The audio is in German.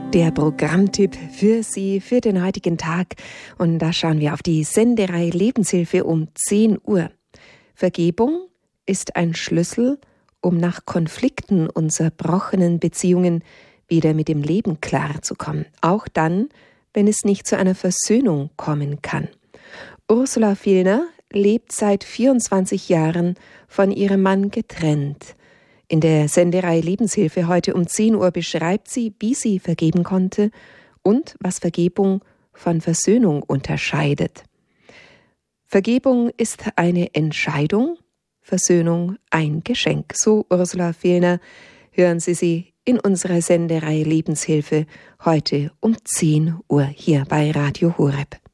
Der Programmtipp für Sie für den heutigen Tag. Und da schauen wir auf die Sendereihe Lebenshilfe um 10 Uhr. Vergebung ist ein Schlüssel, um nach Konflikten und zerbrochenen Beziehungen wieder mit dem Leben klarzukommen. Auch dann, wenn es nicht zu einer Versöhnung kommen kann. Ursula Vielner lebt seit 24 Jahren von ihrem Mann getrennt. In der Sendereihe Lebenshilfe heute um 10 Uhr beschreibt sie, wie sie vergeben konnte und was Vergebung von Versöhnung unterscheidet. Vergebung ist eine Entscheidung, Versöhnung ein Geschenk. So Ursula Vielner, hören Sie sie in unserer Sendereihe Lebenshilfe heute um 10 Uhr hier bei Radio Horeb.